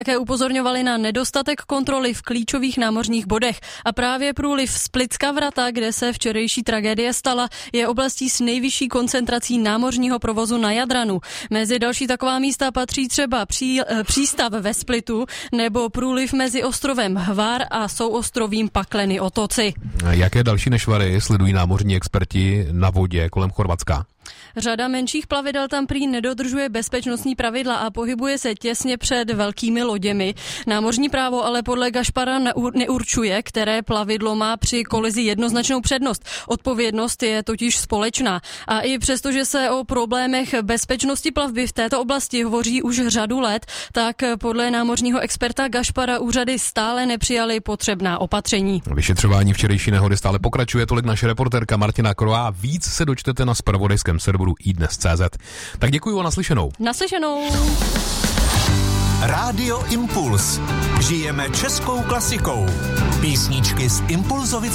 Také upozorňovali na nedostatek kontroly v klíčových námořních bodech. A právě průliv Splitská Vrata, kde se včerejší tragédie stala, je oblastí s nejvyšší koncentrací námořního provozu na Jadranu. Mezi další taková místa patří třeba přístav ve Splitu nebo průliv mezi ostrovem Hvar a souostrovím Pakleny Otoci. Jaké další nešvary sledují námořní experti na vodě kolem Chorvatska? Řada menších plavidel tam prý nedodržuje bezpečnostní pravidla a pohybuje se těsně před velkými loděmi. Námořní právo ale podle Gašpara neurčuje, které plavidlo má při kolizi jednoznačnou přednost. Odpovědnost je totiž společná. A i přesto, že se o problémech bezpečnosti plavby v této oblasti hovoří už řadu let, tak podle námořního experta Gašpara úřady stále nepřijaly potřebná opatření. Vyšetřování včerejší nehody stále pokračuje, tolik naše reportérka Martina Kroá. Víc se dočtete na zpravodajském serveru iDnes.cz. Tak děkuji a naslyšenou. Naslyšenou. Rádio Impuls. Žijeme českou klasikou. Písničky z Impulzovy